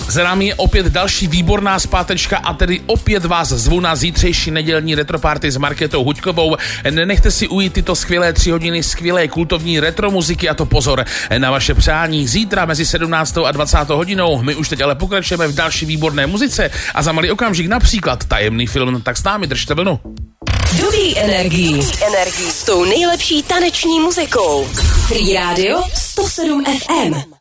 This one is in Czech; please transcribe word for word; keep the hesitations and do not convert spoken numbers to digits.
Za námi je opět další výborná zpátečka a tedy opět vás zvu na zítřejší nedělní retroparty s Markétou Huďkovou. Nenechte si ujít tyto skvělé tři hodiny skvělé kultovní retro muziky a to pozor na vaše přání. Zítra mezi sedmnáctou a dvacátou hodinou. My už teď ale pokračujeme v další výborné muzice a za malý okamžik například tajemný film. Tak s námi držte vlnu. Dobrý energii. Dobrý energii s tou nejlepší taneční muzikou. Free Radio sto sedm ef em.